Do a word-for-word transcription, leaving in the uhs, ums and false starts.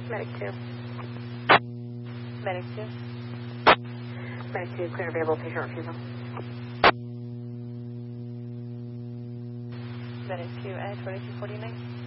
Medic two. Medic two. Medic two, clear available patient refusal. Medic two at twenty-two forty-nine.